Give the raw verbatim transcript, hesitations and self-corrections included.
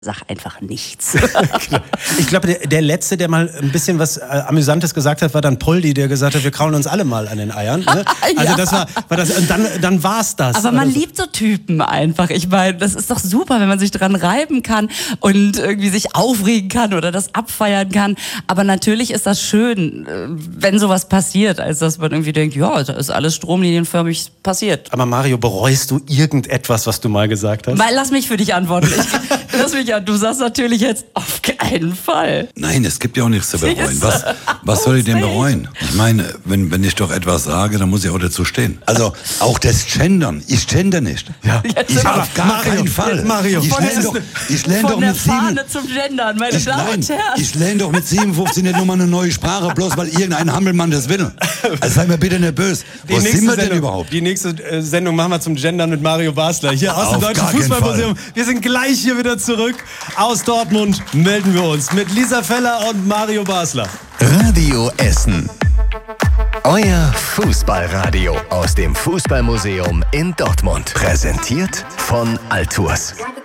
Sag einfach nichts. Ich glaube, der, der Letzte, der mal ein bisschen was äh, Amüsantes gesagt hat, war dann Poldi, der gesagt hat, wir kraulen uns alle mal an den Eiern. Ne? Also Ja. das war, war das, und dann, dann war's das. Aber man so. liebt so Typen einfach. Ich meine, das ist doch super, wenn man sich dran reiben kann und irgendwie sich aufregen kann oder das abfeiern kann. Aber natürlich ist das schön, wenn sowas passiert, als dass man irgendwie denkt, ja, da ist alles stromlinienförmig passiert. Aber Mario, bereust du irgendetwas, was du mal gesagt hast? Mal, lass mich für dich antworten. Ich, lass mich an. Du sagst natürlich jetzt auf keinen Fall. Nein, es gibt ja auch nichts zu bereuen. Was, was soll ich denn bereuen? Ich meine, wenn, wenn ich doch etwas sage, dann muss ich auch dazu stehen. Also auch das Gendern. Ich gender nicht. Ja. Ich Aber auf gar Mario, keinen Fall. Mario, ich von lerne der- doch, ich lerne doch Von der mit sieben... Fahne zum Gendern, meine Ich, Damen nein, und Herren. ich lerne doch mit siebenundfünfzig nicht nur mal eine neue Sprache, bloß weil irgendein Hammelmann das will. Also sei mir bitte nicht böse. Wo sind wir denn Sendung, überhaupt? die nächste äh, Sendung machen wir zum Gendern mit Mario Basler. Hier aus dem Auf Deutschen gar keinen Fußballmuseum. Wir sind gleich hier wieder zurück. Aus Dortmund melden wir uns mit Lisa Feller und Mario Basler. Radio Essen. Euer Fußballradio aus dem Fußballmuseum in Dortmund. Präsentiert von Altours.